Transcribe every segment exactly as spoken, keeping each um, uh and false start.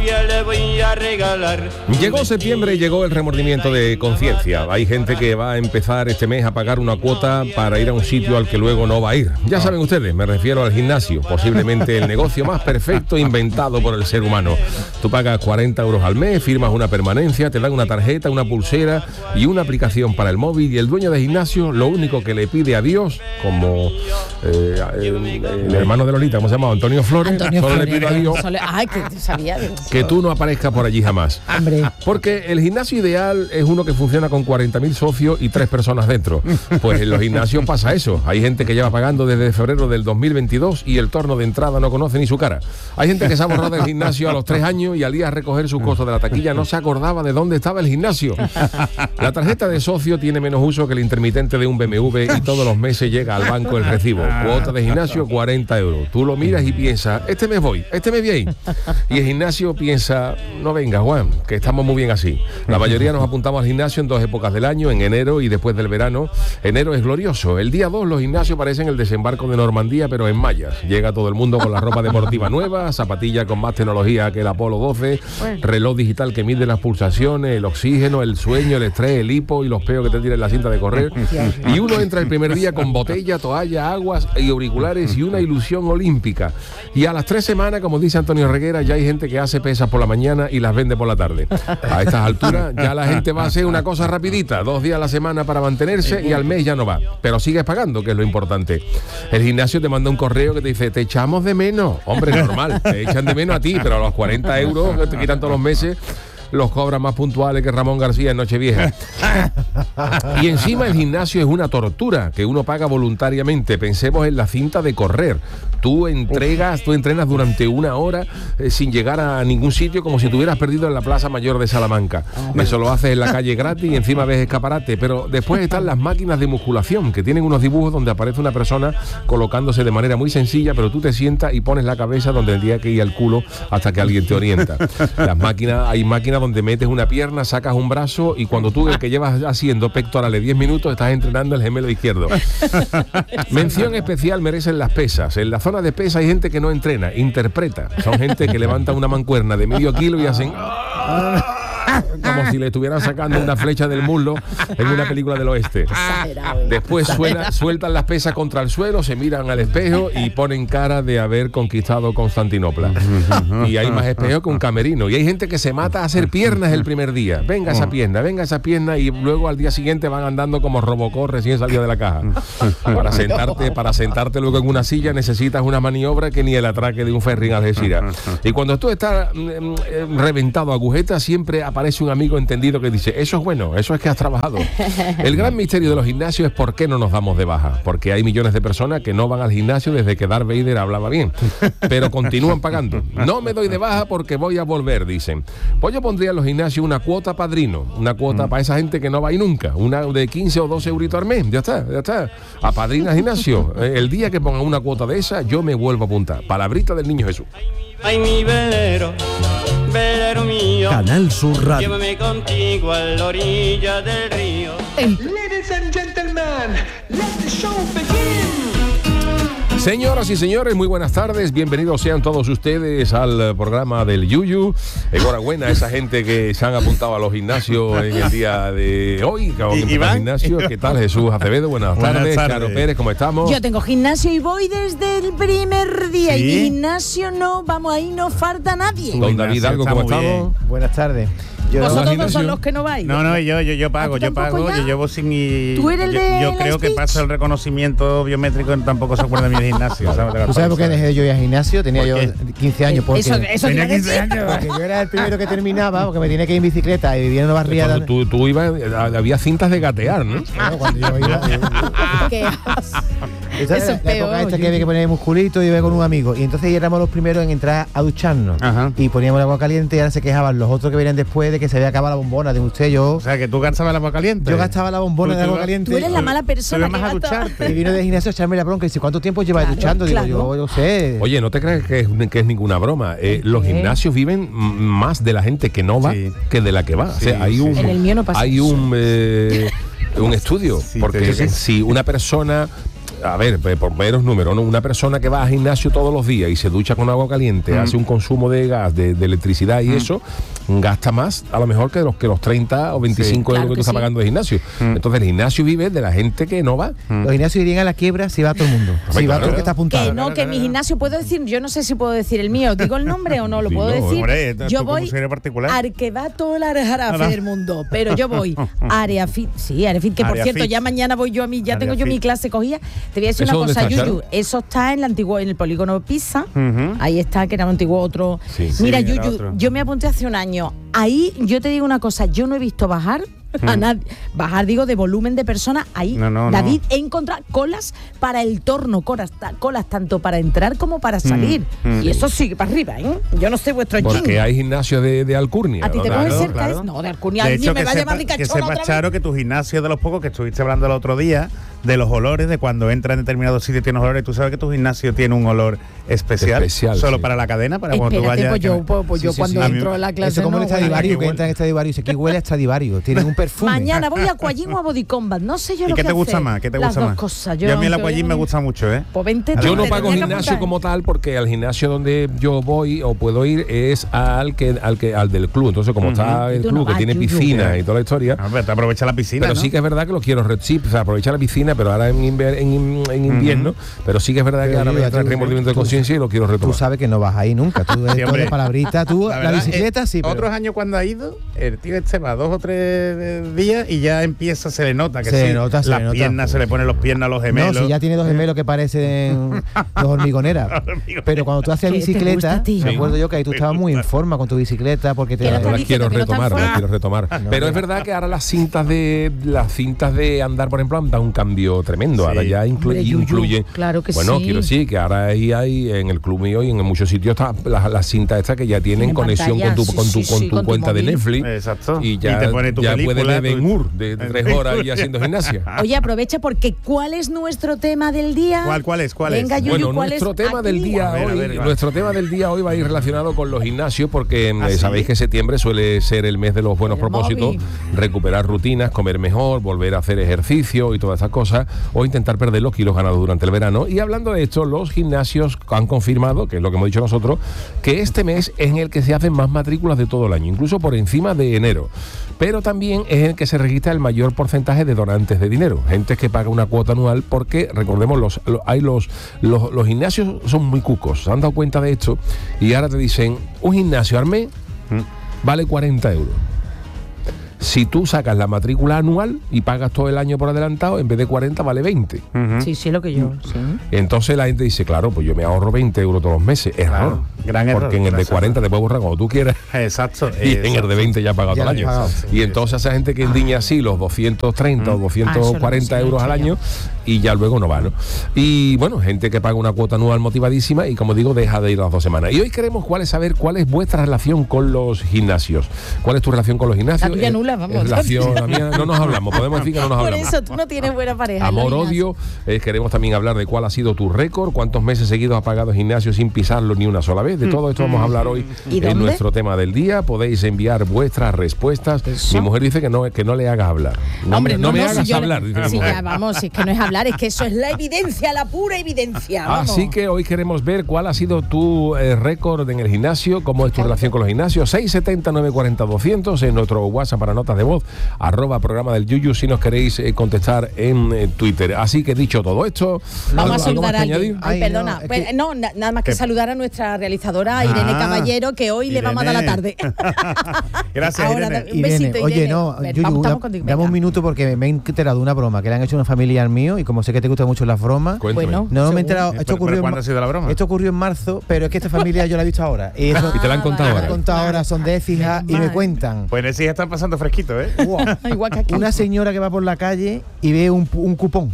novia le voy a regalar. Llegó septiembre y llegó el remordimiento de conciencia. Hay gente que va a empezar este mes a pagar una cuota para ir a un sitio al que luego no va a ir. Ya saben ustedes, me refiero al gimnasio, posiblemente el negocio más perfecto inventado por el ser humano. Tú pagas cuarenta euros al mes, firmas una permanencia, te dan una tarjeta, una pulsera y una aplicación para el móvil, y el dueño del gimnasio lo único que le pide a Dios, como eh, el, el hermano de Lolita, ¿cómo se llama? Antonio Flores, Antonio solo Flores, le pide a Dios solo, ay, que sabía de que tú no aparezcas por allí jamás. Hombre. Porque el gimnasio ideal es uno que funciona con cuarenta mil socios y tres personas dentro. Pues en los gimnasios pasa eso. Hay gente que lleva pagando desde febrero del dos mil veintidós y el torno de entrada no conoce ni su cara. Hay gente que se ha borrado del gimnasio a los tres años y al ir a recoger sus costos de la taquilla no se acordaba de dónde estaba el gimnasio. La tarjeta de socio tiene menos uso que el intermitente de un B M W y todos los meses llega al banco el recibo. Cuota de gimnasio cuarenta euros. Tú lo miras y piensas, este mes voy, este mes voy ahí. Y el gimnasio piensa, no venga Juan, que estamos muy bien así. La mayoría nos apuntamos al gimnasio en dos épocas del año, en enero y después del verano. Enero es glorioso. El día dos los gimnasios parecen el desembarco de Normandía, pero en mallas. Llega todo el mundo con la ropa deportiva nueva, zapatilla con más tecnología que el Apolo doce, reloj digital que mide las pulsaciones, el oxígeno, el sueño, el estrés, el hipo y los peos que te tiran en la cinta de correr. Y uno entra el primer día con botella, toalla, aguas y auriculares y una ilusión olímpica. Y a las tres semanas, como dice Antonio Reguera, ya hay gente que hace pesas por la mañana y las vende por la tarde. A estas alturas ya la gente va a hacer una cosa rapidita, dos días a la semana para mantenerse y al mes ya no va. Pero sigues pagando, que es lo importante. El gimnasio te manda un correo que te dice, te echamos de menos. Hombre, normal, te echan de menos a ti, pero a los cuarenta euros que te quitan todos los meses los cobran más puntuales que Ramón García en Nochevieja. Y encima el gimnasio es una tortura que uno paga voluntariamente. Pensemos en la cinta de correr. Tú entregas, tú entrenas durante una hora eh, sin llegar a ningún sitio, como si te hubieras perdido en la Plaza Mayor de Salamanca. Eso lo haces en la calle gratis y encima ves escaparate. Pero después están las máquinas de musculación, que tienen unos dibujos donde aparece una persona colocándose de manera muy sencilla, pero tú te sientas y pones la cabeza donde tendría que ir al culo hasta que alguien te orienta. Las máquinas, hay máquinas donde metes una pierna, sacas un brazo y cuando tú, el que llevas haciendo pectorales diez minutos, estás entrenando el gemelo izquierdo. Mención especial merecen las pesas. En la zona de pesa hay gente que no entrena, interpreta. Son gente que levanta una mancuerna de medio kilo y hacen como si le estuvieran sacando una flecha del muslo en una película del oeste. Después suena, sueltan las pesas contra el suelo, se miran al espejo y ponen cara de haber conquistado Constantinopla. Y hay más espejos que un camerino. Y hay gente que se mata a hacer piernas el primer día. Venga esa pierna, venga esa pierna, y luego al día siguiente van andando como Robocop recién salido de la caja. Para sentarte, para sentarte luego en una silla necesitas una maniobra que ni el atraque de un ferry en Algeciras. Y cuando tú estás eh, reventado a agujetas, siempre aparece un amigo entendido que dice, eso es bueno, eso es que has trabajado. El gran misterio de los gimnasios es por qué no nos damos de baja. Porque hay millones de personas que no van al gimnasio desde que Darth Vader hablaba bien, pero continúan pagando. No me doy de baja porque voy a volver, dicen. Pues yo pondría en los gimnasios una cuota padrino, una cuota mm. para esa gente que no va a ir nunca, una de quince o doce euritos al mes, ya está, ya está. Apadrina gimnasio. El día que pongan una cuota de esa, yo me vuelvo a apuntar. Palabrita del Niño Jesús. Ay, mi velero, velero mío, Canal Sur Radio. Llévame contigo a la orilla del río. Ladies and gentlemen, let the show begin. Señoras y señores, muy buenas tardes. Bienvenidos sean todos ustedes al programa del Yuyu. Enhorabuena a esa gente que se han apuntado a los gimnasios en el día de hoy. Iván. Gimnasio. ¿Qué tal, Jesús Acevedo? Buenas, buenas tardes. tardes. Charo Pérez, ¿cómo estamos? Yo tengo gimnasio y voy desde el primer día. ¿Sí? Y mi gimnasio no, vamos, ahí no falta nadie. Don David Algo, ¿cómo estamos? Buenas tardes. Yo Vosotros no son los que no vais. No, no, yo, yo, yo pago, yo pago, ya? yo llevo sin ir. ¿Tú eres el yo, de yo creo speech? que pasa el reconocimiento biométrico, tampoco se acuerda de mi gimnasio. ¿Sabes? ¿Tú sabes por qué dejé yo ir al gimnasio? Tenía yo quince años. Porque, eso, eso tenía quince años. Porque yo era el primero que terminaba, porque me tenía que ir en bicicleta y vivía en una barriada. Cuando tú, tú ibas, había cintas de gatear, ¿no? Bueno, cuando yo iba. ¿Qué Esa Eso es es la peor, época esta yo- que había que poner musculito y iba con un amigo. Y entonces éramos los primeros en entrar a ducharnos. Ajá. Y poníamos el agua caliente y ahora se quejaban los otros que venían después de que se había acabado la bombona de usted. Yo, O sea, que tú gastabas el agua caliente. yo gastaba la bombona Tú- de agua tú- caliente. Tú eres la mala persona Tú ibas que a gasta- ducharte. Y vino del gimnasio a echarme la bronca y dice, ¿cuánto tiempo llevas Claro, duchando? Digo, claro. yo, yo sé. Oye, no te creas que es, que es ninguna broma. Eh, los ¿Qué? gimnasios viven m- más de la gente que no va Sí. que de la que va. O sea, Sí, hay sí, un, sí. En el mío no pasa hay eso. un, eh, un estudio. Sí, porque sí, sí. si una persona a ver, por menos número, ¿no? Una persona que va al gimnasio todos los días y se ducha con agua caliente, mm. hace un consumo de gas, de, de electricidad y mm. eso, gasta más a lo mejor que los que los treinta o veinticinco sí, euros claro que tú estás sí. pagando de gimnasio. Mm. Entonces el gimnasio vive de la gente que no va. Mm. Los gimnasios irían a la quiebra si va todo el mundo. Si va todo el que está apuntado. Que no, que mi gimnasio puedo decir, yo no sé si puedo decir el mío, digo el nombre o no, lo sí, puedo no, decir. Hombre, yo voy al que va todo el arejarafe no, no. del mundo, pero yo voy a Areafit, sí, Areafit, que por Area cierto, fit. ya mañana voy yo a mí, ya Area tengo yo fit. mi clase cogida. Te voy a decir una cosa, Yuyu, claro? eso está en el antiguo, en el polígono Pisa, uh-huh. ahí está, que era un antiguo otro. Sí, Mira, sí, Yuyu, otro. yo me apunté hace un año. Ahí yo te digo una cosa, yo no he visto bajar a nadie, bajar digo de volumen de personas ahí, no, no, David, no. he encontrado colas para el torno, colas, colas tanto para entrar como para salir, mm, mm. y eso sigue para arriba, ¿eh? Yo no sé vuestro porque gym. hay gimnasio de, de Alcurnia. ¿A ti te claro, coges cerca? Claro. Es? No, de Alcurnia, de hecho, me va a llamar ricachona. Que sepas, Charo, que tu gimnasio es de los pocos que estuviste hablando el otro día, de los olores, de cuando entra en determinados sitios tiene olores. Tú sabes que tu gimnasio tiene un olor especial, especial solo sí. para la cadena, para Espérate, cuando tú vayas. Pues yo, pues, pues sí, yo sí, cuando sí, entro a la clase. Eso como no, el Stradivarius, que entra en Stradivarius y dice, aquí huele a Stradivarius, tienen un perfume. Mañana voy a Aquagym o a Body Combat, no sé yo lo que ¿Y qué te gusta más? ¿Qué te gusta más? Cosas. Yo, yo a mí el Aquagym me gusta mucho, ¿eh? Pues vente, yo no pago gimnasio como tal porque al gimnasio donde yo voy o puedo ir es al que al que al del club. Entonces como uh-huh. está el club no que tiene piscina y toda la historia. A ver, te aprovecha la piscina. Pero ¿no? sí que es verdad que lo quiero, sí, o sea, aprovechar la piscina, pero ahora en, inver, en, en invierno. Uh-huh. Pero sí que es verdad pero que ahora me trae remordimiento de conciencia y lo quiero retomar. Tú sabes que no vas ahí nunca. Tú eres toda palabrita, tú la, verdad, la bicicleta sí. Otros pero... años cuando ha ido, el tío este va dos o tres días y ya empieza, se le nota que se sí, nota, se las le nota. piernas se le ponen los piernas a los gemelos. No, si ya tiene dos gemelos que parecen dos hormigoneras. Pero cuando tú hacías bicicleta, me acuerdo yo que ahí tú estabas muy en forma con tu bicicleta porque te la quiero retomar, la quiero retomar. Pero es verdad que ahora las cintas de las cintas de andar, por ejemplo, han dado un cambio tremendo. Ahora ya incluyen. Claro que bueno, sí. quiero decir que ahora ahí hay en el club mío y en muchos sitios está las la cintas estas que ya tienen en conexión pantalla, con tu con tu, sí, con tu, sí, con tu cuenta tu de Netflix. Exacto. Y ya, y te pone tu ya película, puedes ver Ben Hur tu... de tres horas y haciendo gimnasia. Oye, aprovecha porque ¿cuál es nuestro tema del día? ¿Cuál cuál es? ¿Cuál Venga, es? Yuyu, bueno, ¿cuál nuestro es tema aquí? del día a ver, hoy, a ver, nuestro tema del día hoy va a ir relacionado con los gimnasios porque ¿Ah, sabéis sí? que septiembre suele ser el mes de los buenos el propósitos, móvil. recuperar rutinas, comer mejor, volver a hacer ejercicio y todas esas cosas, o intentar perder los kilos ganados durante el verano. Y hablando de esto, los gimnasios han confirmado, que es lo que hemos dicho nosotros, que este mes es en el que se hacen más matrículas de todo el año, incluso por encima de enero. Pero también es en el que se registra el mayor porcentaje de donantes de dinero, gente que paga una cuota anual porque, recordemos, los, los, hay los, los, los gimnasios son muy cucos, se han dado cuenta de esto y ahora te dicen, un gimnasio al mes vale cuarenta euros. Si tú sacas la matrícula anual y pagas todo el año por adelantado, en vez de cuarenta vale veinte. Uh-huh. Sí, sí, lo que yo. Sí. Entonces la gente dice, claro, pues yo me ahorro veinte euros todos los meses. Error. Claro, gran error. Porque en el de cuarenta te puedes borrar cuando tú quieras. Exacto. Y exacto. en el de veinte ya has pagado todo el año. Pagado, sí, y entonces esa gente que endiña así los doscientos treinta mm. o doscientos cuarenta ah, no, euros al año y ya luego no va, ¿no? Y bueno, gente que paga una cuota anual motivadísima y como digo, deja de ir las dos semanas. Y hoy queremos cuál es saber cuál es vuestra relación con los gimnasios. ¿Cuál es tu relación con los gimnasios? La tuya eh, nula, vamos. Relación, la mía, no nos hablamos, podemos decir que no nos Por hablamos. Por eso tú no tienes buena pareja. Amor, odio, eh, queremos también hablar de cuál ha sido tu récord, cuántos meses seguidos has pagado gimnasio sin pisarlo ni una sola vez. De todo esto vamos a hablar hoy en nuestro tema del día. Podéis enviar vuestras respuestas. ¿Eso? Mi mujer dice que no, que no le hagas hablar. No, Hombre, no, no me no, hagas si hablar. Le, dice si ya, vamos, es que no es hablar, es que eso es la evidencia, la pura evidencia. Vamos. Así que hoy queremos ver cuál ha sido tu eh, récord en el gimnasio, cómo es tu relación con los gimnasios. seis siete cero, nueve cuatro cero, doscientos en nuestro WhatsApp para notas de voz, arroba programa del Yuyu, si nos queréis eh, contestar en eh, Twitter. Así que dicho todo esto, vamos a saludar a alguien. Ay, Ay, perdona, no, pues, que... no na, nada más que ¿Qué? saludar a nuestra realizadora Irene ah, Caballero, que hoy Irene. le vamos a dar la tarde. Gracias, Ahora, Irene. un besito, Irene. Oye, Irene. no, Ven, Yuyu, vamos, da, contigo, dame un minuto porque me he enterado de una broma que le han hecho a una familiar mío y como sé que te gustan mucho las bromas. Cuéntame. Bueno, no, no me he enterado. Esto pero, ocurrió, pero ¿cuándo ha sido la broma? Esto ocurrió en marzo, pero es que esta familia yo la he visto ahora. Y, eso, y te la han contado Ah, me ahora. han contado ahora, son de Écija y me cuentan. Pues en ese ya están pasando fresquito, ¿eh? Wow. Igual que aquí. Una señora que va por la calle y ve un, un cupón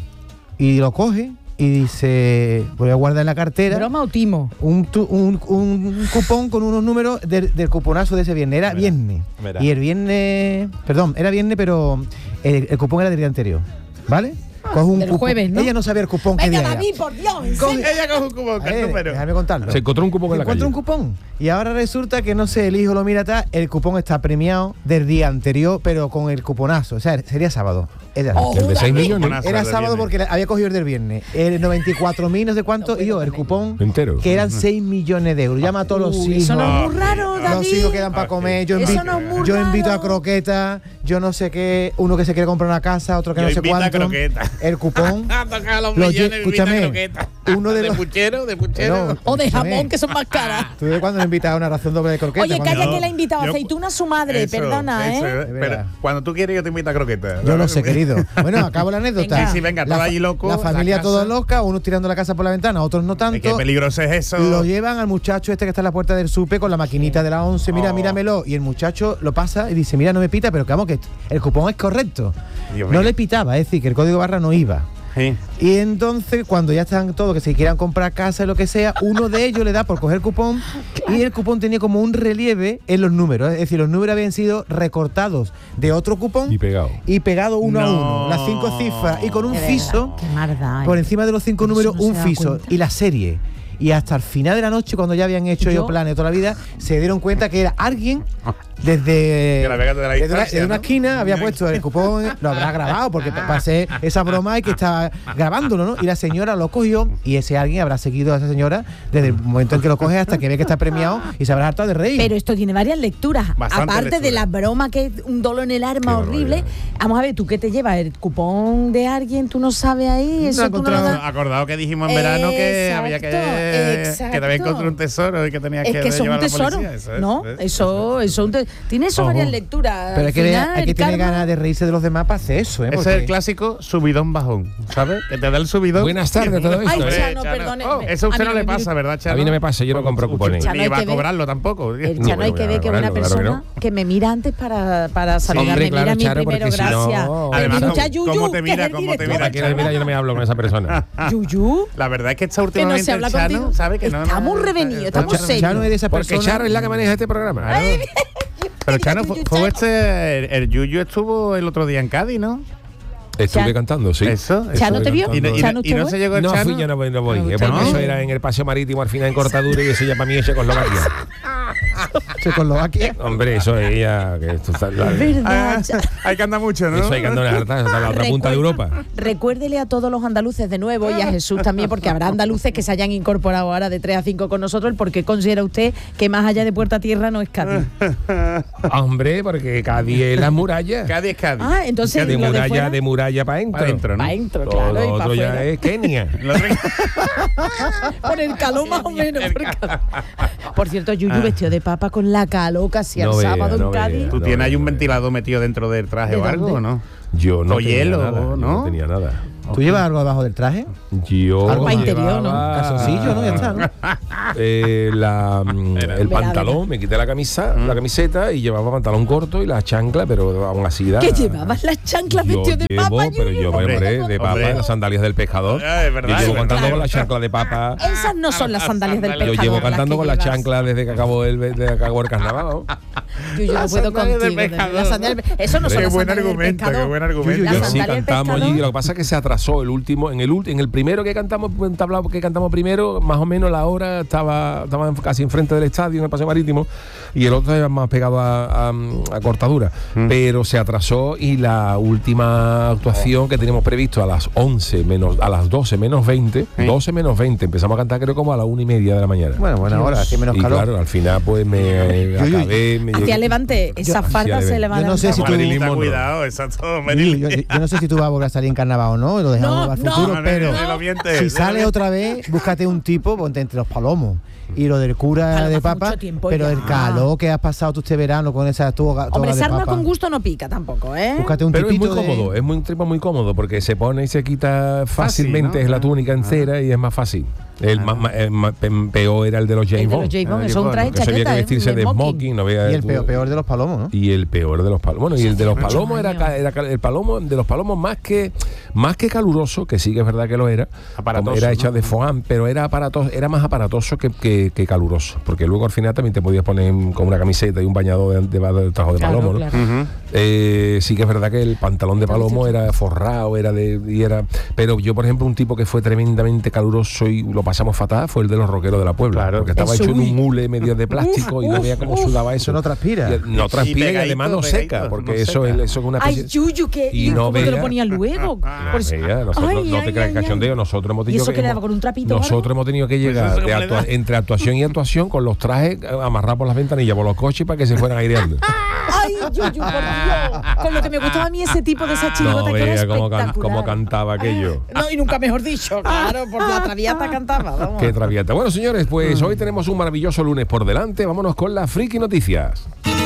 y lo coge y dice, voy a guardar en la cartera. ¿Broma o timo? Un, tu, un, un cupón con unos números del, del cuponazo de ese viernes. Era Mira, viernes. mira. Y el viernes, perdón, era viernes, pero el, el cupón era del día anterior. ¿Vale? Coge un del cupón. jueves, ¿no? Ella no sabía el cupón que Venga, día David, era. por Dios. ¿en Coge- serio? Ella coge un cupón, A ver, número. déjame contarlo. Se encontró un cupón en la Encuentra calle. un cupón y ahora resulta que no sé, el hijo lo mira atrás, el cupón está premiado del día anterior, pero con el cuponazo, o sea, sería sábado. Era, oh, el de seis millones. Era sábado porque había cogido el del viernes. El noventa y cuatro mil, no sé cuánto, y yo, el cupón entero. Que eran seis millones de euros. Llama a todos los hijos. Eso no es muy raro, David. Los hijos quedan para comer. Yo, invito, no es yo invito a croquetas, yo no sé qué, uno que se quiere comprar una casa, otro que yo no sé cuánto. El cupón. los escúchame, uno de los de puchero, de puchero. No, o de jamón, que son más caras. ¿Tú de cuándo le invitas a una ración doble de croquetas? Oye, calla no, que le ha invitado yo, aceituna a su madre, eso, perdona, eso, ¿eh? Pero cuando tú quieres yo te invito a croquetas. Yo lo sé, querido. Bueno, acabo la anécdota. Venga. Sí, sí, venga, todo allí loco. La familia la todos loca, unos tirando la casa por la ventana, otros no tanto. Qué peligroso es eso. Lo llevan al muchacho este que está en la puerta del súper con la maquinita de la once, mira, oh. míramelo. Y el muchacho lo pasa y dice, mira, no me pita, pero que vamos, que el cupón es correcto. Dios no mío. Le pitaba, es decir, que el código barra no iba. Sí. Y entonces, cuando ya están todos, que se quieran comprar casa y lo que sea, uno de ellos le da por coger el cupón y el cupón tenía como un relieve en los números. Es decir, los números habían sido recortados de otro cupón y pegado, y pegado uno no. a uno. Las cinco cifras y con un fiso, por encima de los cinco Eso números, no un fiso y la serie. Y hasta el final de la noche, cuando ya habían hecho ellos planes toda la vida, se dieron cuenta que era alguien desde, la de la desde, una, desde una esquina había puesto el cupón, lo habrá grabado porque para hacer esa broma hay que estar grabándolo, ¿no? Y la señora lo cogió y ese alguien habrá seguido a esa señora desde el momento en que lo coge hasta que ve que está premiado y se habrá hartado de reír. Pero esto tiene varias lecturas. Bastante Aparte lectura. de la broma que es un dolor en el alma Qué horrible. Barbaridad. Vamos a ver, ¿tú qué te llevas? ¿El cupón de alguien? ¿Tú no sabes ahí? Eso no, tú no lo das. Acordado que dijimos en verano que exacto, había que exacto. que te había encontrado un tesoro y que tenías es que, que eso llevar es un tesoro. A la policía. Eso, no, eso, eso, eso un tesoro. Tiene eso Ojo. varias lecturas. Pero es que final, hay que tener ganas de reírse de los demás para hacer eso, ¿eh? Ese Porque... es el clásico subidón bajón, ¿sabes? Que te da el subidón. Buenas tardes, todo esto. Ay, ¿eh? Chano, perdone. Oh, eso a usted no le pasa, ¿verdad, Chano? A mí no me pasa, yo no compro cupones. Ni va a cobrarlo tampoco. El Chano hay que ver que es una persona que me mira antes para, para saludarme. Mira mi primero, gracias. Además, ¿cómo te mira? ¿Cómo te mira? Mira, yo no me hablo con esa persona. Yuyu. La verdad es que está últimamente el Chano, ¿sabe que no? Estamos revenidos, estamos serios. Porque Charo es la que maneja este programa. Pero Chano, fue este, el, el Yuyu estuvo el otro día en Cádiz, ¿no? Estuve Chan. cantando, sí. ¿Eso? ¿Chano te vio? ¿Y, y, ¿Chano y, y no se llegó el no Chano? No fui, yo no voy, no voy. No, porque no. Eso era en el paseo marítimo, al final en cortadura, y eso ya para mí es Checoslovaquia. ¿Checoslovaquia? Hombre, eso es ella. Que esto está, la, es verdad. Ah, hay que andar mucho, ¿no? Eso hay que andar hasta la otra punta de Europa. Recuérdele a todos los andaluces de nuevo y a Jesús también, porque habrá andaluces que se hayan incorporado ahora de tres a cinco con nosotros. ¿Por qué considera usted que más allá de Puerta Tierra no es Cádiz? Hombre, porque Cádiz es la muralla. Cádiz es Cádiz. Ah, entonces de lo muralla, de, fuera, de muralla para adentro. Para adentro, ¿no? Pa dentro, claro. Lo otro ya fuera. es Kenia. Por el calor más o menos. Por, por cierto, Yuyu ah. vestido de papa con la calor casi no al vea, sábado no en Cádiz. Vea, ¿Tú no tienes vea, ahí un ventilador metido dentro del traje o algo o no? Yo no o tenía hielo, nada, ¿no? Yo no tenía nada. ¿Tú llevas algo abajo del traje? Yo algo interior, ¿no? Calzoncillo, ¿no? Ya está, ¿no? Eh, la, el pantalón, me quité la camisa, mm. la camiseta y llevaba pantalón corto y la chancla, pero aún así da. ¿Qué llevabas las chanclas vestido de llevo, papa? Pero yo, hombre, hombre de papa, hombre. Las sandalias del pescador. Ah, es verdad, yo llevo es cantando verdad. con la chancla de papa. Esas no son las sandalias del pescador. Yo llevo cantando con la chancla desde que acabó el, desde que acabó el carnaval. Yo, yo no puedo contigo. Eso no son las sandalias del pescador. Qué buen argumento. Yo sí cantamos allí. Lo que pasa es que se atrasó el último, en el en el primero que cantamos, que cantamos primero, más o menos la hora estaba, estaba casi enfrente del estadio en el paseo marítimo y el otro estaba más pegado a, a, a cortadura, mm. pero se atrasó y la última actuación oh. que teníamos previsto a las once menos, a las doce menos veinte, ¿sí? doce menos veinte, empezamos a cantar creo como a la una y media de la mañana. Bueno, buena hora, así menos y calor. Claro, al final pues me yo, yo, acabé, me Hacía levante, esa farda se levanta. Yo no sé si tú cuidado, exacto. Yo, yo, yo no sé si tú vas a volver a salir en carnaval o no, lo dejamos no, al futuro, no, pero no, si sale otra vez, búscate un tipo, ponte entre los palomos. Y lo del cura claro, de papa, pero ya. el calor que has pasado tú este verano con esa toga, toga Hombre, de sarna papa. con gusto no pica tampoco, ¿eh? Búscate un pero es muy de... cómodo, es muy, un tipo muy cómodo porque se pone y se quita fácilmente, fácil, ¿no? Es la túnica entera ah. y es más fácil. El ah. más, el más peor era el de los James Bond. James Bond, eso un traje chaqueta. Había que vestirse de smoking. No veía y el peor, peor de los palomos, ¿no? Y el peor de los palomos. Bueno, y el de los palomos era, era el palomo de los palomos más que más que caluroso, que sí que es verdad que lo era. Aparatoso, era hecho ¿no? de foam, pero era aparatoso, era más aparatoso que, que, que caluroso. Porque luego al final también te podías poner con una camiseta y un bañador de, de, de, de trajo de claro, palomo, ¿no? Claro. Uh-huh. Eh, sí que es verdad que el pantalón de Palomo era forrado, era de y era, pero yo por ejemplo un tipo que fue tremendamente caluroso y lo pasamos fatal fue el de los rockeros de la Puebla, claro, porque estaba eso, hecho en uy. un hule medio de plástico uf, y no veía cómo uf, sudaba eso. Eso no transpira. Y, no transpira y, pegadito, y además no pegadito, seca, porque no eso, seca. Es, eso es una especie. Ay, Yuyu, que y no te lo ponía luego. No, por veía, nosotros, ay, no te creas cachondeo, nosotros hemos tenido ¿Y eso que, que le daba con un trapito? Nosotros hemos tenido que llegar pues de actua, entre actuación y actuación con los trajes amarrados por las ventanillas, por los coches para que se fueran aireando. Ay, Yuyu, por Dios. Con lo que me gustaba a mí ese tipo de esa chirigota no, que era cómo, can, espectacular. cómo cantaba aquello. No, y nunca mejor dicho, claro, por la traviata cantaba. Vamos. Qué traviata. Bueno, señores, pues mm. hoy tenemos un maravilloso lunes por delante. Vámonos con las friki noticias.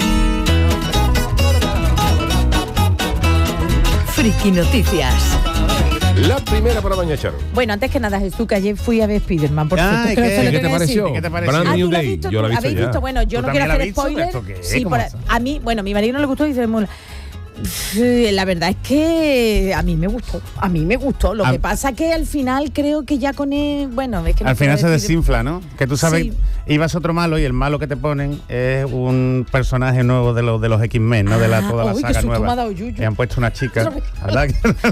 Friki noticias. La primera para doña Charo. Bueno, antes que nada, Jesús, que ayer fui a ver Spiderman. Por ah, ¿qué, ¿qué, ¿qué te pareció? ¿Qué te pareció? Brand ah, New Day. Visto, yo lo he visto ¿Habéis ya. visto? Bueno, yo no quiero hacer spoiler. Sí, por, a mí, bueno, mi marido no le gustó y dice... La verdad es que a mí me gustó, a mí me gustó. Lo a, que pasa que al final creo que ya con él, bueno, es que al final se desinfla, ¿no? Que tú sabes, sí. Ibas otro malo y el malo que te ponen es un personaje nuevo de los de los X-Men, ¿no? De la toda la uy, saga nueva. Y han puesto una chica. ¿Verdad?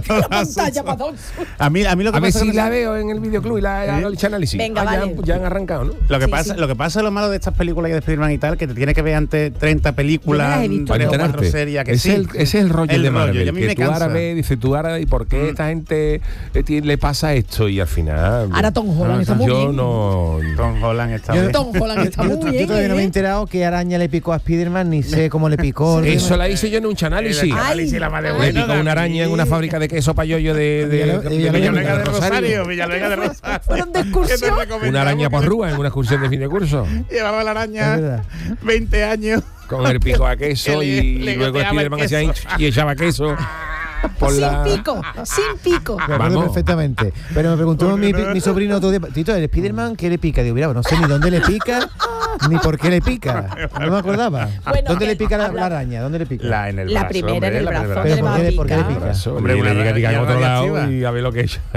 a mí a mí lo que a pasa ver si es la veo en el videoclub y la hago el análisis. Venga, ah, vale. ya, ya han arrancado, ¿no? Lo que sí, pasa, sí. lo que pasa es lo malo de estas películas y de Spider-Man y tal, que te tiene que ver antes treinta películas, tres o cuatro series que ese sí. El, ese es el rollo el de Marvel. Rollo, que tú ahora ves, dice tú ahora, ¿y por qué mm. esta gente eh, le pasa esto? Y al final... Ahora Tom Holland no, está muy yo bien. No... Tom Holland está yo, bien. Tom Holland está muy bien. Yo todavía no me he enterado qué araña le picó a Spiderman, ni sé cómo le picó. Eso la hice yo en un chanálisis. Le picó una araña en una fábrica de queso payoyo de, de, de, de, de Villanueva de Rosario. Villanueva de Rosario. Fueron de excursión. Una araña por rúa en una excursión de fin de curso. Llevaba la araña veinte años. Con el pico a queso y, y luego Spiderman hacía y echaba queso. Por sin la... pico, sin pico. Me acuerdo perfectamente. Pero me preguntó mi, mi sobrino otro día, Tito, ¿el Spiderman qué le pica? Digo, mira, no sé ni dónde le pica, ni por qué le pica. No me acordaba. Bueno, ¿dónde le pica la, la araña? ¿Dónde le pica? La, en el la brazo, primera hombre, en el la brazo. brazo. ¿Pero ¿por qué, ¿por qué le pica? Hombre, una araña que en otro lado y a ver lo que es.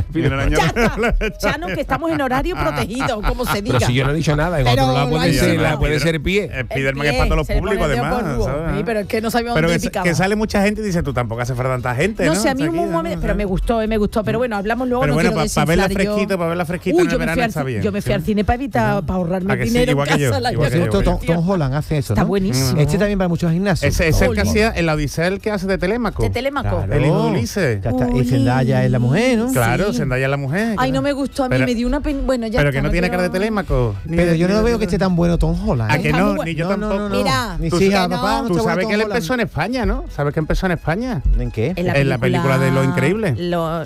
Chano, que estamos en horario protegido, como se diga. Pero si yo no he dicho nada, en pero otro lado puede ser, la, puede ser pie. Spiderman es para todos los públicos, además. Sí, pero es que no sabíamos dónde picaba. Que sale mucha gente y dice, tú tampoco hace falta tanta gente, ¿no? No sé, a mí un momento, pero me gustó, me gustó. Pero bueno, hablamos luego. Pero bueno, para verla fresquita, para verla fresquita en el verano está bien. Yo me fui al cine para evitar, para ahorrarme dinero en casa. Tom Holland hace eso, Está buenísimo. Este también va a muchos gimnasios. Ese es el que hacía en la Odisea, el que hace de Telémaco. De Telémaco. El hijo de Ulises. Y Zendaya es la mujer, ¿no? Claro, Zendaya es la mujer. Ay, no me gustó, a mí me dio una pena. Bueno, ya. Pero que no tiene cara de Telémaco. Pero yo no veo que esté tan bueno Tom Holland. ¿A que no? Ni yo tampoco. Mira, mis hijas, papá. Tú sabes que él empezó en España, ¿no? ¿Sabes que empezó en España? ¿En qué? En la película de Lo Increíble.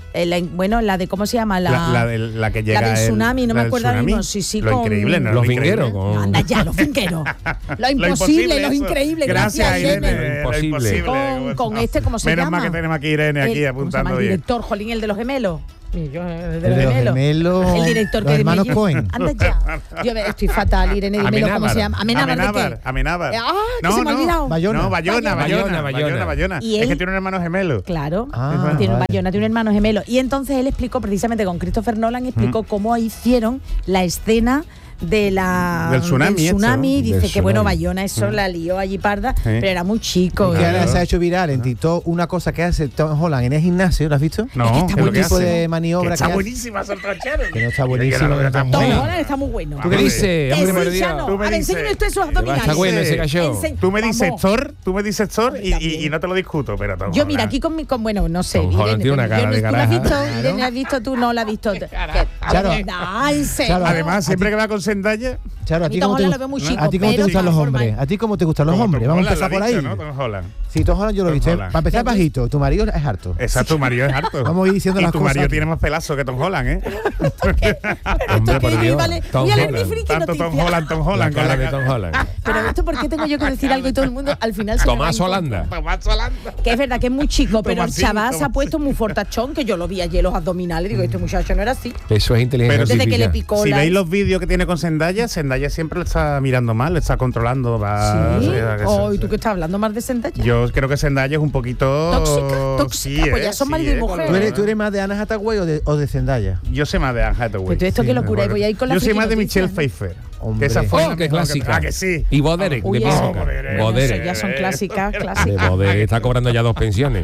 Bueno, la de, ¿cómo se llama? La la que llega. La del tsunami, no me acuerdo ahora mismo. Sí, sí, Lo Increíble, ¿no? Los fingueros. Anda ya, los fingueros. Lo imposible, los increíbles. Gracias, Irene. Imposible. Con este, ¿cómo se llama? Menos mal que tenemos aquí Irene aquí apuntando bien. El director, Jolín, el de los gemelos. Yo, el de, el los gemelos. gemelos. El director los que hermanos Cohen. Anda ya. Yo estoy fatal, Irene, dímelo cómo se llama. Amenábar. Amenábar. Ah, que se me ha olvidado. Bayona. No, Bayona, Bayona, Bayona, Bayona. Es que tiene un hermano gemelo. Claro. Ah, tiene un vale. Bayona, tiene un hermano gemelo. Y entonces él explicó precisamente con Christopher Nolan, explicó cómo hicieron la escena de la del tsunami, del tsunami. Dice del que tsunami. Bueno, Bayona eso mm. la lió allí parda, sí. Pero era muy chico. Y ahora se ha hecho viral en TikTok una cosa que hace Tom Holland en el gimnasio, ¿lo has visto? No, es que está un tipo de maniobra que está hace. buenísima, son trancheros. Que no está buenísimo. Tom Holland está muy bueno. ¿Tú qué dices? Hombre, Hombre, sí, Chano, a ver, enséñame usted sus abdominales. Está bueno ese cayó. Tú me dices Thor, tú me dices Thor y, y no te lo discuto, pero Tom Yo mira, aquí con mi, con, bueno, no sé. Tom Holland tiene una cara de ¿Tú la has visto? Irene, ¿has visto? Tú no la has visto. Claro. Además, siempre que va con Zendaya. Claro, a ti Tom cómo te, Holland lo veo muy chico, a ti cómo te pero gustan los forma- hombres. A ti cómo te gustan los hombres. Vamos a empezar por ahí. ¿No? Tom Holland. Sí, Tom Holland yo lo he Tom visto. Holland. Para empezar bajito, tu marido es harto. Exacto, tu marido es harto. Vamos a ir diciendo y las tu cosas. marido tiene más pelazo que Tom Holland, ¿eh? Hombre, por Dios. Vale, Tom voy a leer Holland. mi friki Tanto Tom noticia. Holland, Tom La Holland. con cara la de Tom Holland. Pero esto, ¿por qué tengo yo que decir algo y todo el mundo al final se me va Tomás en contra? Holanda. Tomás Holanda. Que es verdad que es muy chico, pero el Tomasín, chaval se ha Tomasín. puesto muy fortachón, que yo lo vi ayer los abdominales. Digo, este muchacho no era así. Eso es inteligencia Pero Desde que le artificial. picó Si la... veis los vídeos que tiene con Zendaya, Zendaya Zendaya siempre lo está mirando mal, lo está controlando. Va, ¿Sí? o sea, que Oh, se- ¿y tú qué estás hablando más de Zendaya? Yo creo que Zendaya es un poquito... Tóxica, tóxica, Sí, pues ya eh, son sí, marido y eh, mujer. ¿Tú eres, ¿Tú eres más de Anna Hathaway o de, o de Zendaya? Yo sé más de Anne Hathaway. Pero tú esto Sí, qué locura, me voy a ir con la Yo soy friki más de noticia, Michelle ¿no? Pfeiffer. Hombre. Que esa fue Oh, la qué mejor clásica. Ah, que sí. Y Boderek, Uy, de eso, Pisuca. Boderek. Boderek. Eso ya son clásicas, De clásicas. Boderek está cobrando ya dos pensiones.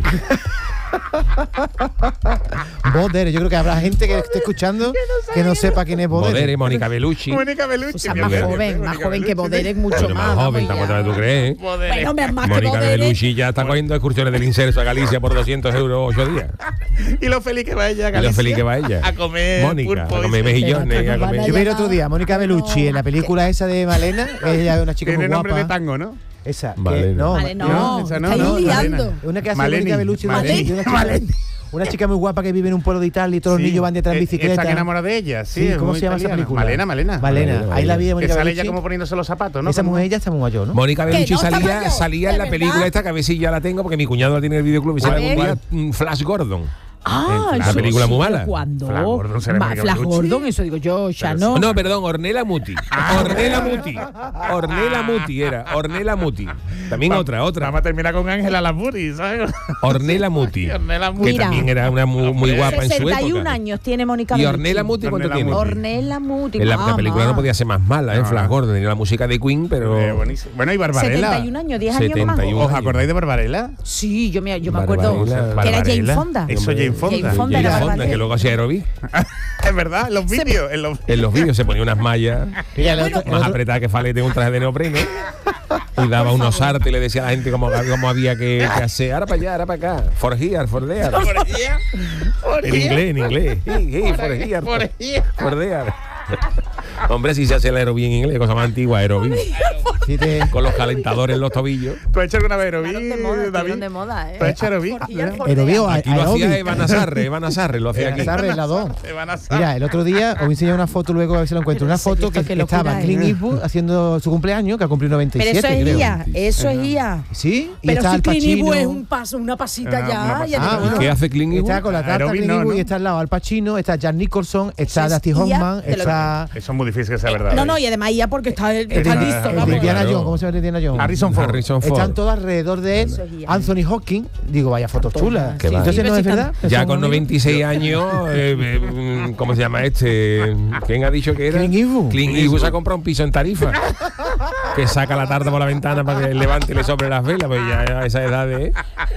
Boder, yo creo que habrá gente que esté escuchando que no sepa quién es Boder. Boderek, Mónica Bellucci. Mónica Bellucci. O sea, mi más amiga. joven, más Mónica joven que Bellucci. Boderek, mucho Bueno, más. más vamos joven, ya. tampoco tú crees. Bueno, me- más que Mónica Boderek. Bellucci ya está cogiendo excursiones del Inserso a Galicia por doscientos euros ocho días. Y lo feliz que va ella, Y lo Galicia. feliz que va ella. A comer Mónica, a pulpo y comer sí. mejillones, Pero a nos van comer... a Yo vi el otro llamar- día a Mónica Bellucci en la película esa de Malena, ella es una chica Tiene muy nombre de guapa. tango, ¿no? Esa, que- Malena. no, Vale, ma- no, esa no, estáis no, liando. Malena. Una que hace Maleni, Mónica Bellucci, una Maleni. chica, una chica- Maleni. una chica muy guapa que vive en un pueblo de Italia y todos los Sí. niños van detrás en Eh, bicicleta. Está enamorada de ella, sí. Sí, es ¿cómo muy se llama esa italiana. película? Malena, Malena. Malena. Malena, Ahí la vi de Que Mónica sale Bellucci. ella como poniéndose los zapatos, ¿no? Esa Como- mujer ya está muy mayor, ¿no? Mónica Bellucci no está salía, mayor? salía en ¿De la verdad? película esta, que a ver si ya la tengo, porque mi cuñado la tiene en el videoclub y A sale ver. algún día, mm, Flash Gordon. Ah, La eso película sí, muy pero mala. ¿Cuándo? Flash Gordon será Ma- Mónica Flash Bellucci. Gordon, eso digo yo, ya no. No, perdón, Ornella Muti. Ornella Muti. Ornella Muti era. Ornella Muti. También Va- otra, otra. Vamos a terminar con Ángela Lampuri, ¿sabes? Ornella Muti. Ornella Que Muti. Mira. también era una muy, muy guapa en su sesenta y un época. años tiene Mónica ¿Y Bellucci. Ornella Muti cuánto Ornella tiene? Muti. Ornella Muti. En la, la mamá. película no podía ser más mala, ¿eh? No, Flash no. Gordon tenía la música de Queen, pero... Eh, buenísimo. Bueno, y Barbarella. setenta y un años, diez años más. setenta y uno. ¿Os acordáis de Barbarella? Sí, yo me, yo me acuerdo Barbarella. que era Jane Barbarella. Fonda. Eso, Jane Fonda. Jane Fonda era Jane Fonda, Barbarella. que luego hacía aerobic. Es verdad, en los vídeos. En los... En los vídeos se ponía unas mallas Mira, el otro- el más otro- apretadas que Falete, un traje de neopreno. Y daba unos artes y le decía a la gente cómo, cómo había que, que hacer. Ahora para allá, ahora para acá. For here, for there. En inglés, en inglés. Sí, sí, for here. For, for there. Hombre, si se hace el aerobic en inglés, cosa más antigua, aerobic. Sí, te- Con los calentadores en los tobillos. ¿Tú has hecho alguna vez aerobic, Estuvieron de moda, David? estuvieron de moda, ¿eh? ¿Tú has hecho aerobic? Forjillar, Aerobic o forjillar. Aquí lo hacía aeróbic. Eva Nazarre, Eva Nazarre lo hacía aquí. Eva Nazarre, la dos. Te van a saber. Mira, el otro día os voy a enseñar una foto luego a ver si lo encuentro. Una Pero foto esto que, qué que locura estaba es. Clint Eastwood haciendo su cumpleaños, que ha cumplido noventa y Pero siete, eso es creo. guía, eso es guía. Sí, y Pero está si Al Clint Eastwood Pacino. es un paso, una pasita Una- ya. una ya Ah, de- bueno. ¿Qué hace Clint Eastwood? Está con la tarta Aeróbic Clint no, Eastwood ¿no? y está al lado Al Pacino, está Jack Nicholson, está Eso es Dusty guía Hoffman, de lo- está Eso es muy difícil que sea verdad. No, no, y además ya porque está, está el, listo, el vamos. de Indiana Claro. Jones, ¿cómo se llama el de Indiana Jones? Harrison Ford. Harrison Ford. Están todos alrededor de él. Eso es guía. Anthony Hopkins, digo, vaya fotos chulas. Qué va. Entonces Sí, no es pero verdad. Ya Son con amigos. noventa y seis años, eh, eh, ¿cómo se llama este? ¿Quién ha dicho que era? Clint Eastwood. Clint Eastwood se ha comprado un piso en Tarifa. Que saca la tarta por la ventana para que levante y le sobre las velas, pues ya a esa edad de...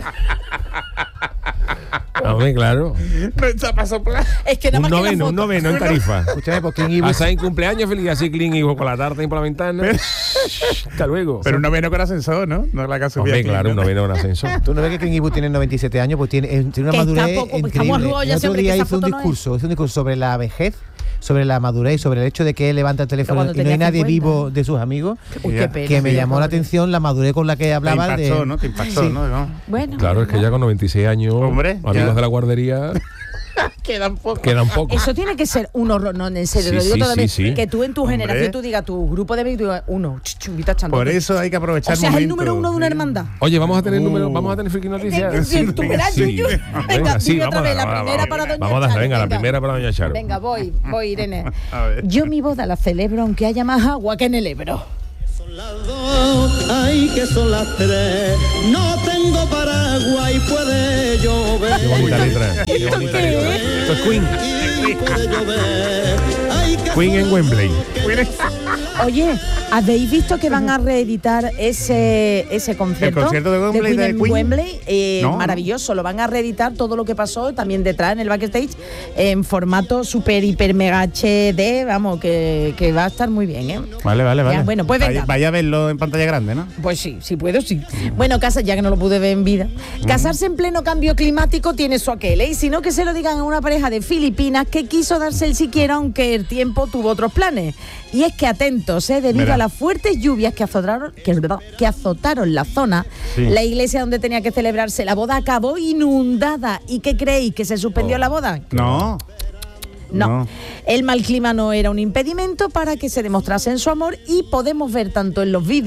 Hombre, claro. No está para soplar. Es que nada Un más que la noveno, foto. un noveno en Tarifa. Escúchame, pues Clint Eastwood. Hasta en cumpleaños feliz, así Clint Eastwood con la tarta y por la ventana. Hasta luego. Pero un noveno con ascensor, ¿no? No es la que ha subido Hombre, aquí, claro, ¿no? un noveno en ascenso. Tú no ves que Clint Eastwood tiene noventa y siete años, pues tiene, eh, tiene una Que está madurez poco, pues, estamos increíble. arrugados ya El otro siempre, que día esa hizo un foto no es. discurso, hizo un discurso sobre la vejez, sobre la madurez, sobre el hecho de que él levanta el teléfono cuando y no hay tenía nadie cincuenta. vivo de sus amigos. Uy, qué pena. Que me Sí, llamó la pobre. atención la madurez con la que Te hablaba impactó, de... ¿no? Te impactó, Sí. ¿no? ¿no? Bueno. Claro, es que ya con noventa y seis años, Hombre, amigos ya. de la guardería, Quedan pocos. quedan pocos. Eso tiene que ser un horror, no, en serio, Sí, lo digo sí, todavía, sí, sí. que tú en tu Hombre. generación tú digas tu grupo de amigos, tú digas uno, chuchubita echando. Por eso hay que aprovechar O sea, es el momentos. número uno de una hermandad. Oye, vamos a tener Uh. número, vamos a tener friki noticias. Sí, tú verás, Sí. Yuyu. Venga, Venga, sí, dime otra vamos a vez, la dar, primera vamos, para doña Vamos a dar, Charo, venga, la venga. primera para doña Charo. Venga, voy, voy, Irene. A ver. Yo mi boda la celebro aunque haya más agua que en el Ebro. Las dos, ay que son las tres, no tengo paraguas y puede llover. Qué bonita letra. Qué bonita qué letra. es? Esto es Queen. Y puede llover. Ay, que Queen en Wembley. Oye, ¿habéis visto que van a reeditar ese, ese concierto? ¿El concierto de Wembley de en Queen? Wembley? Eh, No. Maravilloso, lo van a reeditar todo lo que pasó también detrás en el backstage en formato super, hiper, mega H D, vamos, que, que va a estar muy bien, ¿eh? Vale, vale, vale. Ya, bueno, pues venga. Vaya, vaya a verlo en pantalla grande, ¿no? Pues sí, si puedo, sí. Bueno, casa, ya que no lo pude ver en vida. Casarse en pleno cambio climático tiene su aquel, ¿eh? Y si no, que se lo digan a una pareja de Filipinas que quiso darse el siquiera, aunque el tiempo tuvo otros planes. Y es que atentos, ¿eh? Debido Verá. a las fuertes lluvias que azotaron, que, que azotaron la zona, Sí. la iglesia donde tenía que celebrarse la boda acabó inundada. ¿Y qué creéis? ¿Que se suspendió Oh. la boda? No. No. No. El mal clima no era un impedimento para que se demostrasen su amor y podemos ver tanto en los vídeos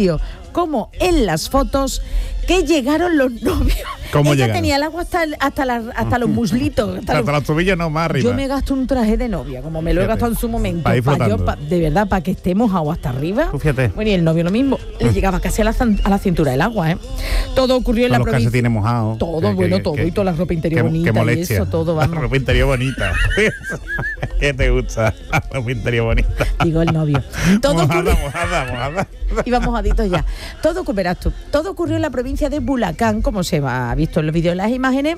como en las fotos que llegaron los novios. ¿Cómo Ella llegaron? tenía el agua hasta, hasta, la, hasta los muslitos. Hasta, Hasta los... las tobillas no, más arriba. Yo me gasto un traje de novia, como me lo he Fíjate. gastado en su momento. Pa' ir Pa yo, flotando. pa- de verdad, para que esté mojado hasta arriba. Tú fíjate. Bueno, y el novio lo mismo. Le llegaba casi a la, zan- a la cintura el agua, ¿eh? Todo ocurrió en Con la los provincia. calcetines mojados. Todo, Que- bueno, que- todo. que- y toda la ropa interior que- bonita que y molestia. eso, todo, La vamos. ropa interior bonita. ¿Qué te gusta? La ropa interior bonita. Digo el novio. Todo Mojada, ocurrió... mojada, mojada. Iba mojaditos ya. Todo, ocu- verás tú, todo ocurrió en la provincia de Bulacán, como se ha visto en los vídeos y las imágenes.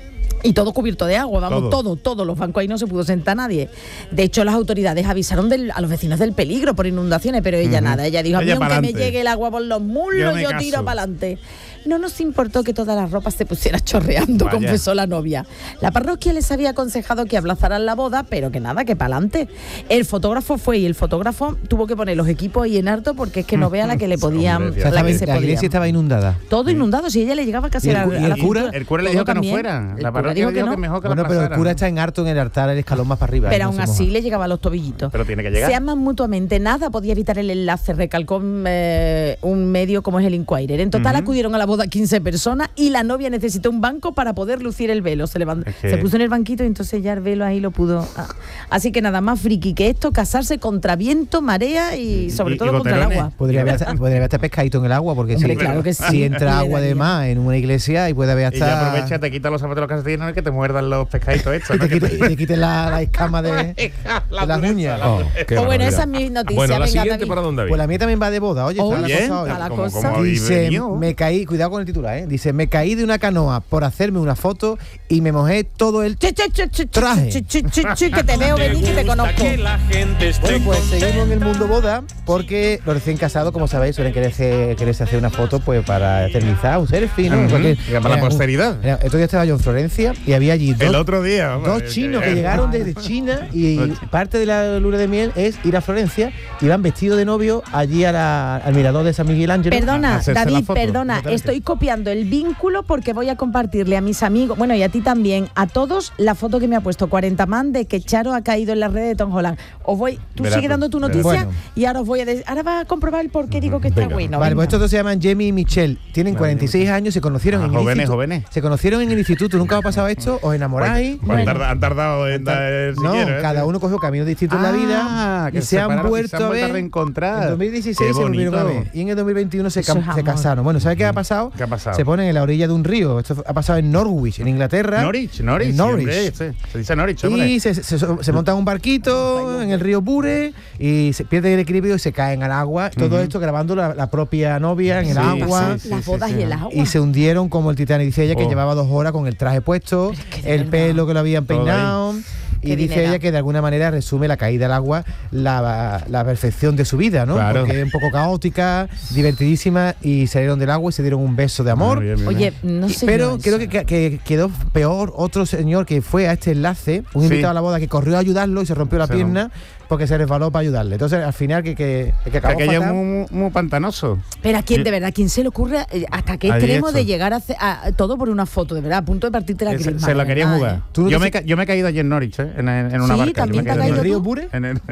Y todo cubierto de agua, vamos, todo, Todo. todo, los bancos ahí no se pudo sentar nadie. De hecho, las autoridades avisaron del- a los vecinos del peligro por inundaciones, pero ella Ujú. nada, ella dijo, a mí Ella aunque me pa'lante. llegue el agua por los muslos, Yo yo, me tiro caso. para adelante. No nos importó que toda la ropa se pusiera chorreando, Vaya. confesó la novia. La parroquia les había aconsejado que aplazaran la boda, pero que nada, que para adelante. El fotógrafo fue y el fotógrafo tuvo que poner los equipos ahí en harto porque es que no vea la que le podían, Hombre, O sea, la estaba- que se la podía. iglesia estaba inundada. Todo inundado, si ella le llegaba casi ¿Y el a, cu- la- y a el la cura? cintura. El cura le Todo dijo que no también. fuera. El La cura parroquia dijo le dijo que que no. mejor que Bueno, la pero el pasaran. cura está en harto en el altar, el escalón más para arriba. Pero ¿eh? No aún se así moja. le llegaba a los tobillitos. Pero tiene que llegar. Se aman mutuamente, nada podía evitar el enlace, recalcó eh, un medio como es el Inquirer. En total Ujú. acudieron a la boda quince personas y la novia necesitó un banco para poder lucir el velo. Se levantó, Es que- se puso en el banquito y entonces ya el velo ahí lo pudo. ah. Así que nada más friki que esto, casarse contra viento, marea y sobre Y- todo y contra el goterones. agua. Podría haber, hasta- podría haber hasta pescadito en el agua, porque Hombre, si, claro que sí. si entra Le agua de daría. más en una iglesia y puede haber Y ya hasta... aprovecha, te quita los zapatos de los calcetines y que te muerdan los pescaditos estos. y ¿no? te Que quite, y te quite la, la escama de, de las dureza, uñas. la Oh, dureza. qué Pues bueno, barbaridad. esa es mi noticia. Bueno, la Venga, siguiente David. para dónde había. Pues la mía también va de boda, oye, está la Oye, cosa hoy. está la como- cosa. como Dice, venido. me caí, cuidado con el titular, ¿eh? Dice, me caí de una canoa por hacerme una foto y me mojé todo el... Chi, chi, chi, chi, Traje. chi, chi, chi, chi, que te veo venir y te conozco. Bueno, pues seguimos en el mundo boda porque los recién casados, como sabéis, suelen quererse, quererse hacer una foto pues para eternizar, un selfie, ¿no? Ujú. Porque- Y para la un- posteridad. Mira, otro día estaba yo en Florencia y había allí El dos, otro día. hombre, dos chinos que llegaron desde China y parte de la luna de miel es ir a Florencia y van vestidos de novio allí a la- al mirador de San Miguel Ángel. Perdona, hacerse la David, foto, perdona, exactamente. estoy copiando el vínculo porque voy a compartirle a mis amigos, bueno, y a ti también, a todos, la foto que me ha puesto cuarenta man de que Charo ha caído en las redes de Tom Holland. Os voy, tú Verás sigue tú, dando tu verás. noticia Bueno. y ahora os voy a decir, ahora vas a comprobar el por qué digo que está Venga. bueno. Vale, venga. pues estos dos se llaman Jamie y Michelle. Tienen cuarenta y seis años, se conocieron Ah, en el jóvenes, instituto. jóvenes. Se conocieron en el instituto. ¿Nunca os ha pasado esto? ¿Os enamoráis? Pues Bueno. han tardado- han tardado en dar el No, siquiera, ¿eh? cada uno cogió caminos distintos en la vida Ah, y que se, se han separaron y vuelto se han a vuelto a ver. reencontrar. En dos mil dieciséis Qué se volvieron a bonito. ver y en el dos mil veintiuno se, Eso cam- es se amor. casaron. Bueno, ¿sabes qué ha pasado? ¿Qué ha pasado? Se ponen en la orilla de un río. Esto ha pasado en Norwich, en Inglaterra. Norwich, Norwich. En sí, Norwich. hombre, sí, se dice Norwich, hombre. Y se, se, se montan un barquito en el río Bure y se pierde el equilibrio y se caen al agua. Todo esto grabando la, la propia novia en el Sí, agua. sí, Las bodas y el agua. Y se hundieron como el Titanic. Dice ella que Oh. llevaba dos horas con el traje puesto, Pero es que de el verdad. pelo que lo habían Todo ahí. peinado. Y Qué dice dinero. ella que de alguna manera resume la caída al agua, la, la perfección de su vida, ¿no? Claro. Porque es un poco caótica, divertidísima y salieron del agua y se dieron un beso de amor. Muy bien, bien, Oye, bien. no sé. Pero creo que, que- que quedó peor otro señor que fue a este enlace, un Sí. invitado a la boda que corrió a ayudarlo y se rompió la Se pierna porque se resbaló para ayudarle. Entonces, al final, que, que, que acabó Aquello es fatal. muy, muy, muy pantanoso. Pero a quién, de verdad, ¿quién se le ocurre eh, hasta qué Ahí extremo hecho. de llegar a, hacer, a- a todo por una foto, de verdad, a punto de partirte la Se, crisma? se la de quería verdad, jugar. ¿eh? ¿Tú no Yo te me, se- ca- yo me he caído allí en Norwich, ¿eh? en, en una Sí, barca. Yo también me he te caído has en caído ¿El río tú? Bure? En el,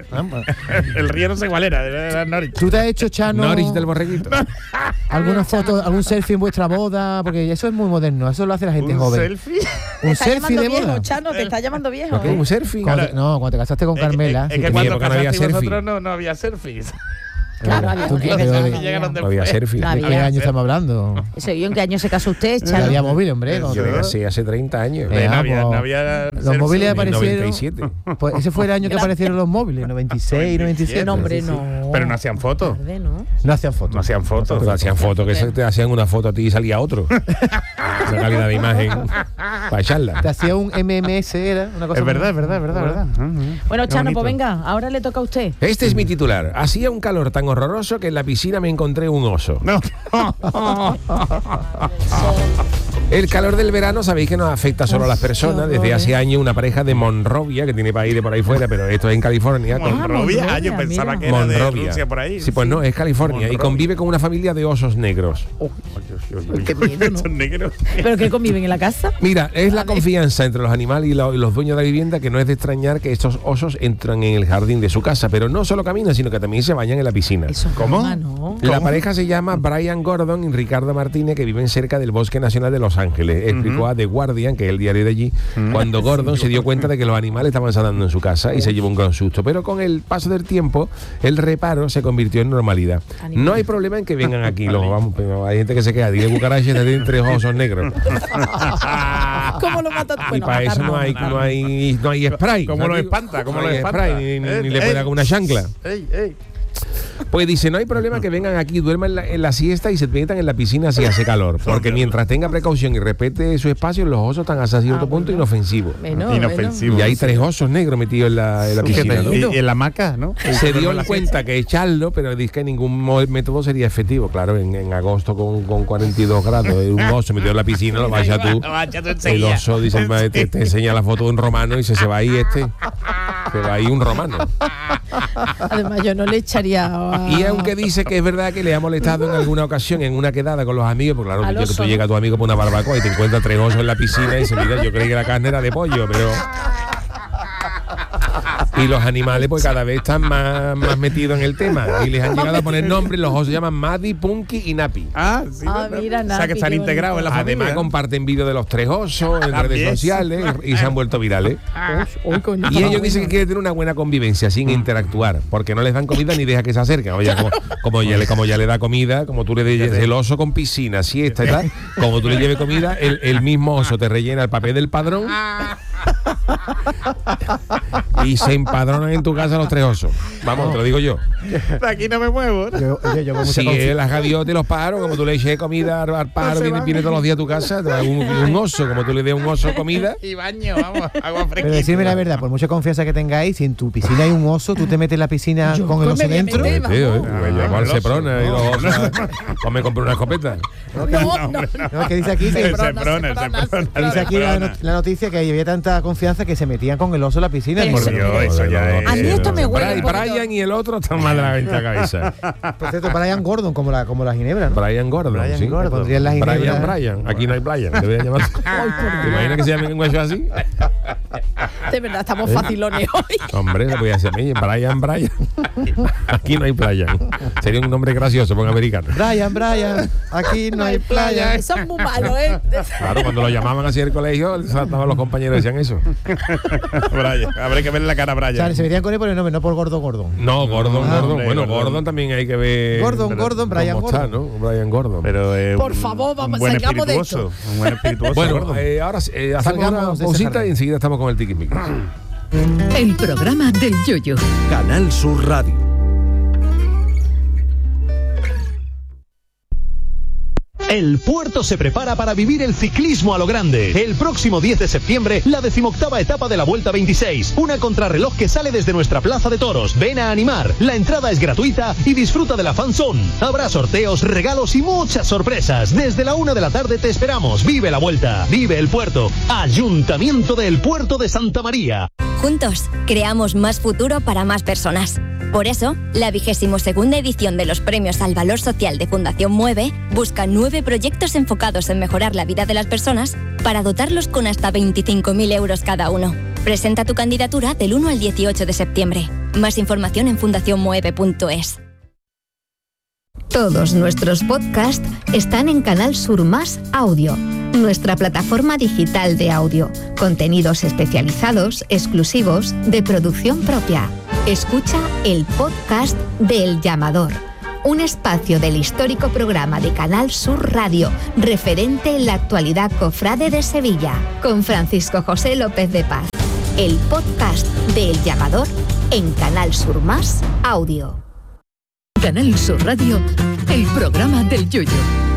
el río no sé cuál era, era Norwich. ¿Tú te has hecho, Chano, Norwich del Borreguito. alguna foto, algún selfie en vuestra boda? Porque eso es muy moderno, eso lo hace la gente ¿Un joven. selfie? Te Un está selfie llamando de viejo, boda. Chano, te está llamando viejo. ¿Lo que? ¿Un selfie? Cuando te- no, cuando te casaste con Carmela. Es, sí, que en mi cuando época no había casasteis selfie. vosotros no, no había selfies. Claro, había ¿Tú un- qué- es pero- verdad, que llegaron No había selfie. No ¿De había. qué año estamos hablando? Eso, ¿y en qué año se casó usted, Ya Chano? había móvil, hombre. Yo- cuando Yo te- me casé hace treinta años. Eh, no, ah, había, pues, no había los selfie. móviles En aparecieron. noventa y siete. Pues ese fue el año que aparecieron los móviles, noventa y seis, noventa y siete. No, hombre, Sí, sí. no. Pero no hacían fotos. Tarde, ¿no? No hacían fotos. No hacían fotos. Pero hacían fotos, que se- te hacían una foto a ti y salía otro. Una calidad de imagen para Te echarla. hacía un M M S, era una cosa. Es verdad, es muy- verdad, es verdad, es verdad. Bueno, Qué Chano, bonito. pues venga, ahora le toca a usted. Este es mi titular. Hacía un calor tan horroroso que en la piscina me encontré un oso. No. El calor del verano sabéis que no afecta solo a las personas. Desde hace años una pareja de Monrovia, que tiene país de por ahí fuera, pero esto es en California. con- Monrovia, ah, yo Monrovia, pensaba mira. que era de Monrovia. Rusia por ahí. Sí, pues no, es California. Y Monrovia. convive con una familia de osos negros. Oh, Dios. Qué miedo, ¿no? Estos negros. ¿Pero qué conviven en la casa? Mira, es la confianza entre los animales y, lo, y los dueños de la vivienda, que no es de extrañar que estos osos entran en el jardín de su casa, pero no solo caminan, sino que también se bañan en la piscina. Eso ¿Cómo? ¿no? La ¿Cómo? pareja se llama Brian Gordon y Ricardo Martínez, que viven cerca del Bosque Nacional de Los Ángeles. Explicó uh-huh. a The Guardian, que es el diario de allí, uh-huh. cuando Gordon se dio cuenta de que los animales estaban saltando en su casa y se llevó un gran susto. Pero con el paso del tiempo, el reparo se convirtió en normalidad. No hay problema en que vengan aquí. Los, vamos, hay gente que se queda, dile cucarachas, tienen tres osos negros. ¿Cómo lo matan? Y bueno, para eso no hay, no hay no hay spray. ¿Cómo lo espanta? ¿Cómo no lo espanta? Spray, ni, ni, ni le puede dar con una chancla. Ey, ey. Pues dice, no hay problema que vengan aquí, duerman en la, en la siesta y se metan en la piscina si hace calor. Porque mientras tenga precaución y respete su espacio, los osos están hasta cierto ah, punto bueno. inofensivos. Bueno, inofensivos. Y hay tres osos negros metidos en la, en la piscina, ¿no? Y, y en la hamaca, ¿no? Se dio en cuenta que echarlo, pero dice que ningún método sería efectivo. Claro, en, en agosto con, con cuarenta y dos grados, un oso metido en la piscina, lo vaya tú. El oso, dice, te, te enseña la foto de un romano y dice, se va ahí este. Se va ahí un romano. Además, yo no le echaría... A... Y aunque dice que es verdad que le ha molestado en alguna ocasión en una quedada con los amigos, porque claro, que tú llegas a tu amigo por una barbacoa y te encuentras tres osos en la piscina y dices, mira, yo creí que la carne era de pollo, pero... Y los animales pues cada vez están más, más metidos en el tema y les han llegado a poner nombres. Los osos se llaman Maddie, Punky y Nappy. Ah, sí, ah mira, Nappy, o sea que están integrados en la familia. Además comparten vídeos de los tres osos en redes sociales y se han vuelto virales. Y ellos dicen que quieren tener una buena convivencia sin interactuar, porque no les dan comida ni deja que se acerquen. Oye, como, como, ya le, como ya le da comida, como tú le des el oso con piscina, siesta y tal, como tú le lleves comida, el, el mismo oso te rellena el papel del padrón y se empadronan en tu casa los tres osos. Vamos, te lo digo yo. De aquí no me muevo. Yo, yo, yo si es las gaviotas y los pájaros, como tú le eches comida al pájaro, no viene, viene todos los días a tu casa, un, un oso, como tú le des un oso comida. Y baño, vamos, agua fresca. Pero decirme la verdad, por mucha confianza que tengáis, si en tu piscina hay un oso, tú te metes en la piscina yo con el oso dentro. Tío, eh, yo igual se prona y los osos. Pues me compré una escopeta. No, que, no, no, no, que dice aquí, que dice aquí la, la noticia que había tanta confianza que se metían con el oso en la piscina. Por Dios, eso ya es. A mí esto me huele. Brian y el otro están mal de la venta cabeza. Por cierto, Brian Gordon, como la, como la ginebra, ¿no? Brian Gordon, Brian sí. Gordon. La Brian, Brian. Aquí no hay Brian. Te voy a llamar. ¿Te imaginas que se llame un guacho así? De verdad, estamos ¿Eh? facilones hoy. Hombre, le voy a decir a mí, Brian, Brian. Aquí no hay Brian. Sería un nombre gracioso por un americano. Brian, Brian. Aquí no hay playa. Eso es muy malo, ¿eh? Claro, cuando lo llamaban así el colegio, saltaban los compañeros y decían eso. Brian. Habrá que ver la cara a Brian. O sea, se metían con él por el nombre, no por Gordo Gordon. No, Gordon, ah, Gordon. Bueno, Gordon. Gordon también hay que ver. Gordon, pero, Gordon, Brian Gordon. Está, ¿no? Brian Gordon. Pero, eh, por favor, vamos, un buen salgamos de esto. Un buen espirituoso. Bueno, eh, ahora eh, hacemos una pausita y enseguida estamos con el tiquismiquis. El programa del Yoyo. Canal Sur Radio. El puerto se prepara para vivir el ciclismo a lo grande. El próximo diez de septiembre, la decimoctava etapa de la Vuelta veintiséis. Una contrarreloj que sale desde nuestra Plaza de Toros. Ven a animar. La entrada es gratuita y disfruta de la fanzone. Habrá sorteos, regalos y muchas sorpresas. Desde la una de la tarde te esperamos. Vive la Vuelta. Vive el puerto. Ayuntamiento del Puerto de Santa María. Juntos, creamos más futuro para más personas. Por eso, la vigésimo segunda edición de los Premios al Valor Social de Fundación Mueve busca nueve proyectos enfocados en mejorar la vida de las personas para dotarlos con hasta veinticinco mil euros cada uno. Presenta tu candidatura del uno al dieciocho de septiembre. Más información en fundación mueve punto es. Todos nuestros podcasts están en Canal Sur Más Audio, nuestra plataforma digital de audio, contenidos especializados, exclusivos, de producción propia. Escucha el podcast de El Llamador, un espacio del histórico programa de Canal Sur Radio, referente en la actualidad cofrade de Sevilla, con Francisco José López de Paz. El podcast de El Llamador en Canal Sur Más Audio. Canal Sur Radio, el programa del Yoyo.